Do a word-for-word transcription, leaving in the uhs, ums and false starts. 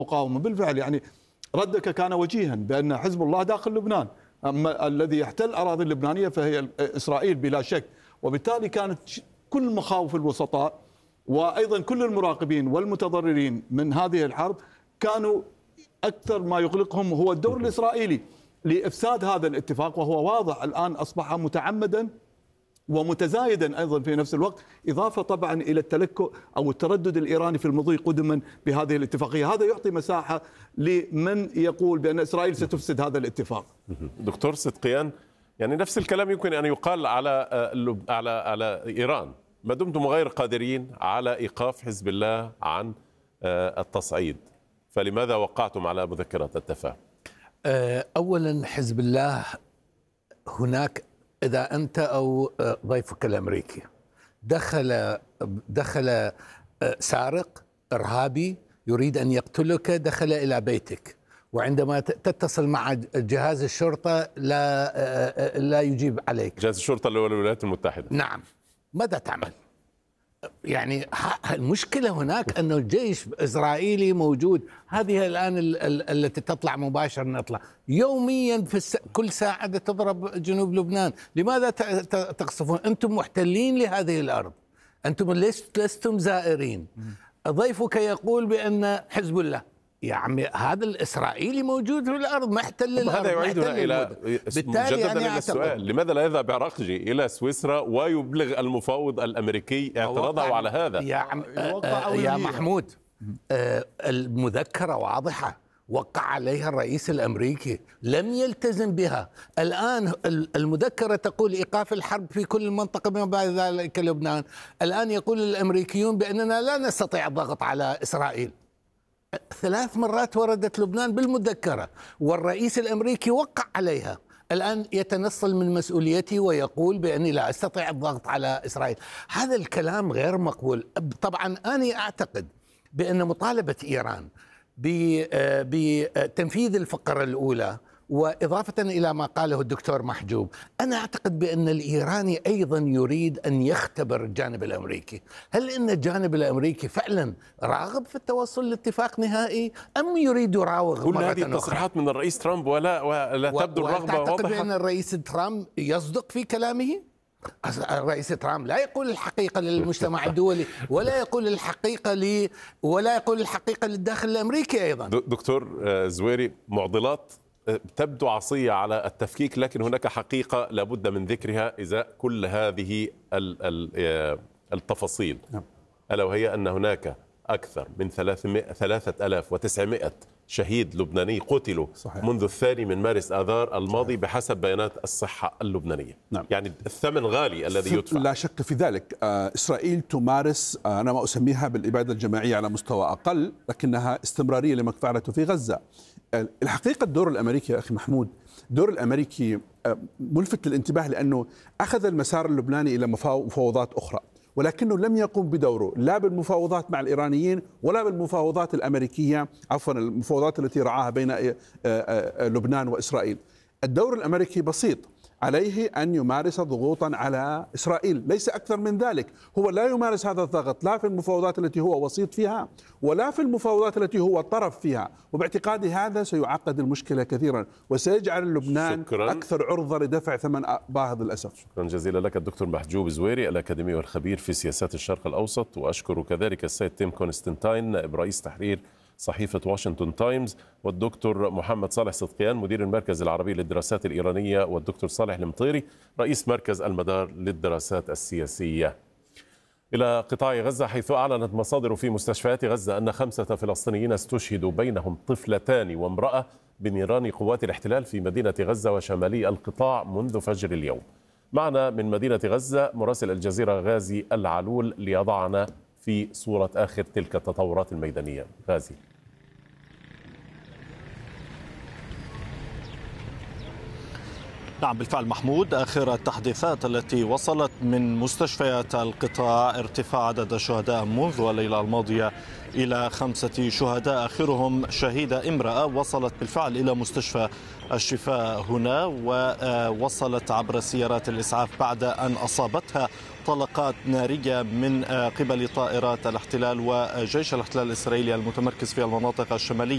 المقاومة بالفعل. يعني ردك كان وجيها بأن حزب الله داخل لبنان، أما الذي يحتل الأراضي اللبنانية فهي إسرائيل بلا شك. وبالتالي كانت كل مخاوف الوسطاء وأيضا كل المراقبين والمتضررين من هذه الحرب كانوا أكثر ما يقلقهم هو الدور الإسرائيلي لإفساد هذا الاتفاق، وهو واضح الآن أصبح متعمدا ومتزايدا أيضا في نفس الوقت، إضافة طبعا إلى التلكؤ أو التردد الإيراني في المضي قدما بهذه الاتفاقية. هذا يعطي مساحة لمن يقول بأن إسرائيل ستفسد هذا الاتفاق. دكتور صدقيان، يعني نفس الكلام يمكن أن يقال على على على إيران، ما دمتم غير قادرين على إيقاف حزب الله عن التصعيد، فلماذا وقعتم على مذكرة التفاهم؟ أولا حزب الله هناك، إذا أنت أو ضيفك الأمريكي دخل دخل سارق إرهابي يريد أن يقتلك، دخل إلى بيتك، وعندما تتصل مع جهاز الشرطة لا لا يجيب عليك. جهاز الشرطة اللي هو الولايات المتحدة. نعم، ماذا تعمل؟ يعني المشكلة هناك أنه الجيش الإسرائيلي موجود. هذه الآن التي تطلع مباشرة، نطلع يوميا في الس... كل ساعة تضرب جنوب لبنان. لماذا تقصفون؟ أنتم محتلين لهذه الأرض، أنتم لستم زائرين. ضيفك يقول بأن حزب الله، يا عمي هذا الإسرائيلي موجود في الأرض محتل الأرض. هذا يعيدنا إلى مجددا يعني إلى السؤال، لماذا لا يذهب عراقجي إلى سويسرا ويبلغ المفاوض الأمريكي اعتراضه على هذا؟ يا, عم آه يا محمود، آه المذكرة واضحة وقع عليها الرئيس الأمريكي، لم يلتزم بها. الآن المذكرة تقول إيقاف الحرب في كل المنطقة بما بعد ذلك لبنان. الآن يقول الأمريكيون بأننا لا نستطيع الضغط على إسرائيل. ثلاث مرات وردت لبنان بالمذكرة والرئيس الأمريكي وقع عليها. الآن يتنصل من مسؤوليته ويقول بأني لا أستطيع الضغط على إسرائيل. هذا الكلام غير مقبول. طبعا أنا أعتقد بأن مطالبة إيران بتنفيذ الفقرة الأولى، وإضافة إلى ما قاله الدكتور محجوب، أنا أعتقد بأن الإيراني أيضا يريد أن يختبر الجانب الأمريكي. هل إن الجانب الأمريكي فعلا راغب في التوصل لاتفاق نهائي أم يريد يراوغ مرة أخرى؟ كل هذه التصريحات من الرئيس ترامب ولا, ولا تبدو الرغبة واضحة. وتعتقد بأن الرئيس ترامب يصدق في كلامه؟ الرئيس ترامب لا يقول الحقيقة للمجتمع الدولي ولا يقول الحقيقة لي ولا يقول الحقيقة للداخل الأمريكي أيضا. دكتور زويري، معضلات تبدو عصية على التفكيك، لكن هناك حقيقة لابد من ذكرها إزاء كل هذه التفاصيل، ألا وهي أن هناك أكثر من ثلاثة آلاف وتسعمائة شهيد لبناني قتلوا صحيح. منذ الثاني من مارس آذار الماضي صحيح. بحسب بيانات الصحة اللبنانية. نعم. يعني الثمن غالي الذي يدفع. لا شك في ذلك. إسرائيل تمارس، أنا ما أسميها بالإبادة الجماعية على مستوى أقل، لكنها استمرارية لما فعلته في غزة. الحقيقة الدور الأمريكي يا أخي محمود، الدور الأمريكي ملفت للانتباه لأنه أخذ المسار اللبناني إلى مفاوضات أخرى، ولكنه لم يقم بدوره لا بالمفاوضات مع الإيرانيين ولا بالمفاوضات الأمريكية، عفوا المفاوضات التي رعاها بين لبنان وإسرائيل. الدور الأمريكي بسيط، عليه أن يمارس ضغوطا على إسرائيل، ليس أكثر من ذلك. هو لا يمارس هذا الضغط لا في المفاوضات التي هو وسيط فيها ولا في المفاوضات التي هو طرف فيها، وباعتقادي هذا سيعقد المشكلة كثيرا وسيجعل لبنان شكراً. أكثر عرضة لدفع ثمن باهظ للأسف. شكرا جزيلا لك الدكتور محجوب زويري، الأكاديمي والخبير في سياسات الشرق الأوسط، وأشكر كذلك السيد تيم كونستانتين نائب رئيس تحرير صحيفة واشنطن تايمز، والدكتور محمد صالح صدقيان مدير المركز العربي للدراسات الإيرانية، والدكتور صالح المطيري رئيس مركز المدار للدراسات السياسية. إلى قطاع غزة، حيث أعلنت مصادر في مستشفيات غزة أن خمسة فلسطينيين استشهدوا بينهم طفلتان وامرأة بنيران قوات الاحتلال في مدينة غزة وشمالي القطاع منذ فجر اليوم. معنا من مدينة غزة مراسل الجزيرة غازي العلول ليضعنا في صورة آخر تلك التطورات الميدانية. غازي. نعم بالفعل محمود، آخر التحديثات التي وصلت من مستشفيات القطاع ارتفاع عدد الشهداء منذ الليلة الماضية إلى خمسة شهداء، آخرهم شهيدة امرأة وصلت بالفعل إلى مستشفى الشفاء هنا، ووصلت عبر سيارات الإسعاف بعد أن أصابتها طلقات نارية من قبل طائرات الاحتلال وجيش الاحتلال الإسرائيلي المتمركز في المناطق الشمالية.